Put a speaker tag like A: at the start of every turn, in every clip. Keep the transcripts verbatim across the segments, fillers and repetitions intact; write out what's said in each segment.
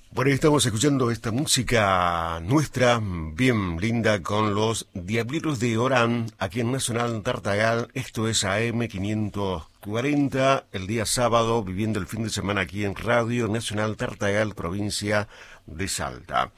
A: Bueno, estamos escuchando esta música nuestra, bien linda, con los Diableros de Orán, aquí en Nacional Tartagal. Esto es A M quinientos cuarenta, el día sábado, viviendo el fin de semana aquí en Radio Nacional Tartagal, provincia de Salta.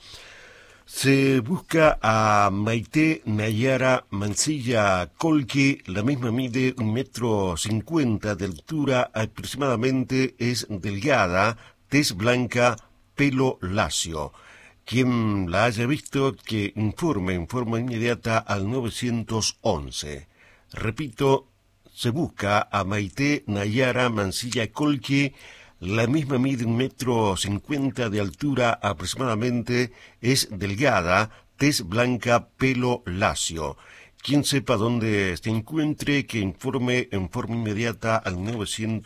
A: Se busca a Maite Nayara Mancilla Colque, la misma mide un metro cincuenta de altura, aproximadamente es delgada, tez blanca, pelo lacio. Quien la haya visto, que informe en forma inmediata al nueve once. Repito, se busca a Maite Nayara Mancilla Colque, la misma mide un metro cincuenta de altura aproximadamente, es delgada, tez blanca, pelo lacio. Quien sepa dónde se encuentre, que informe en forma inmediata al nueve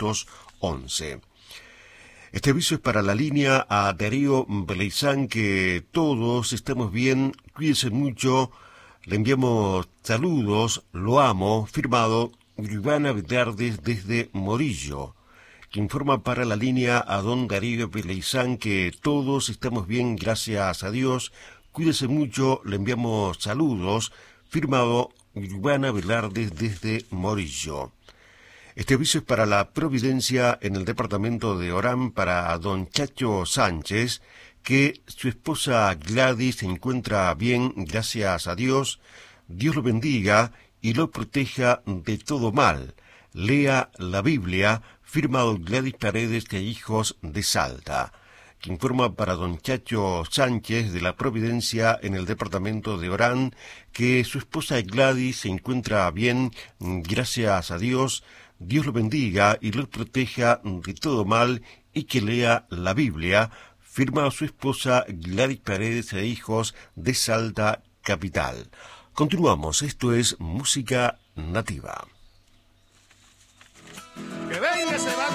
A: once. Este aviso es para la línea a Darío Beleizán, que todos estamos bien, cuídense mucho, le enviamos saludos, lo amo, firmado Ivana Velardes desde Morillo, que informa para la línea a don Darío Beleizán que todos estamos bien, gracias a Dios, cuídense mucho, le enviamos saludos, firmado Ivana Velardes desde Morillo. Este aviso es para la Providencia en el departamento de Orán, para don Chacho Sánchez, que su esposa Gladys se encuentra bien, gracias a Dios. Dios lo bendiga y lo proteja de todo mal. Lea la Biblia, firmado Gladys Paredes de Hijos de Salta, que informa para don Chacho Sánchez de la Providencia en el departamento de Orán, que su esposa Gladys se encuentra bien, gracias a Dios. Dios lo bendiga y lo proteja de todo mal, y que lea la Biblia, firma a su esposa Gladys Paredes e Hijos de Salta Capital. Continuamos, esto es Música Nativa.
B: Que venga ese